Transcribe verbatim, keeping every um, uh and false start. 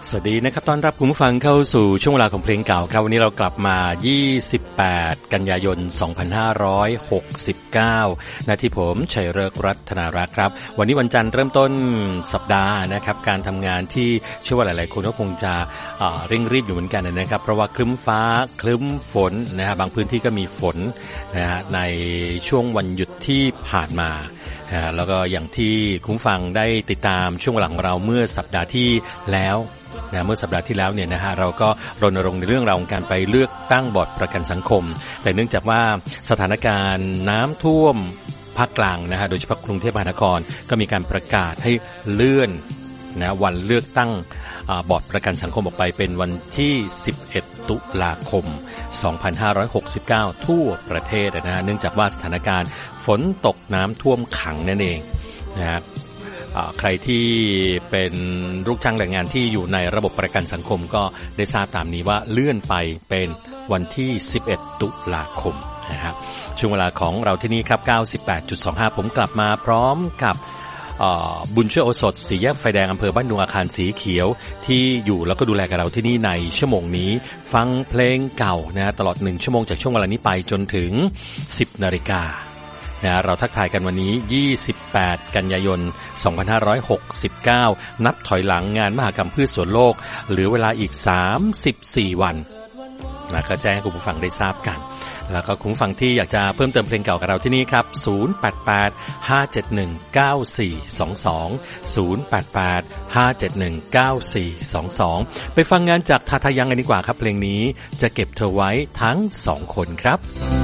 สวัสดีนะครับต้อนรับคุณผู้ฟังเข้าสู่ช่วงเวลาของเพลงเก่าครับวันนี้เรากลับมายี่สิบแปดกันยายนสองพันห้าร้อยหกสิบเก้านาทีผมชัยฤกษ์รัตนารักษ์ครับวันนี้วันจันทร์เริ่มต้นสัปดาห์นะครับการทำงานที่เชื่อว่าหลายๆคนก็คงจะเร่งรีบอยู่เหมือนกันนะครับเพราะว่าครึ้มฟ้าครึ้มฝนนะฮะบางพื้นที่ก็มีฝนนะฮะในช่วงวันหยุดที่ผ่านมาแล้วก็อย่างที่คุณผู้ฟังได้ติดตามช่วงเวลาของเราเมื่อสัปดาห์ที่แล้วนะเมื่อสัปดาห์ที่แล้วเนี่ยนะฮะเราก็รณรงค์ในเรื่องราวของการไปเลือกตั้งบอร์ดประกันสังคมแต่เนื่องจากว่าสถานการณ์น้ำท่วมภาคกลางนะฮะโดยเฉพาะกรุงเทพมหานครก็มีการประกาศให้เลื่อนนะวันเลือกตั้งบอร์ดประกันสังคมออกไปเป็นวันที่สิบเอ็ดตุลาคมสองพันห้าร้อยหกสิบเก้าทั่วประเทศนะฮะเนื่องจากว่าสถานการณ์ฝนตกน้ำท่วมขังนั่นเองนะครับใครที่เป็นลูกจ้างแรงงานที่อยู่ในระบบประกันสังคมก็ได้ทราบตามนี้ว่าเลื่อนไปเป็นวันที่สิบเอ็ดตุลาคมนะครับช่วงเวลาของเราที่นี่ครับ เก้าสิบแปดจุดสองห้า ผมกลับมาพร้อมกับบุญช่วยโอสถสี่แยกไฟแดงอำเภอบ้านดุงอาคารสีเขียวที่อยู่แล้วก็ดูแลกับเราที่นี่ในชั่วโมงนี้ฟังเพลงเก่านะตลอดหนึ่งชั่วโมงจากช่วงเวลานี้ไปจนถึงสิบนาฬิกานะเราทักทายกันวันนี้ยี่สิบแปดกันยายนสองพันห้าร้อยหกสิบเก้านับถอยหลังงานมหกรรมพืชสวนโลกเหลือเวลาอีกสามสิบสี่วันนะก็แจ้งให้คุณผู้ฟังได้ทราบกันแล้วก็คุณผู้ฟังที่อยากจะเพิ่มเติมเพลงเก่ากับเราที่นี่ครับศูนย์ แปด แปด ห้า เจ็ด หนึ่ง เก้า สี่ สอง สอง ศูนย์ แปด แปด ห้า เจ็ด หนึ่ง เก้า สี่ สอง สองไปฟังงานจากทาทายังกันดีกว่าครับเพลงนี้จะเก็บเธอไว้ทั้งสองคนครับ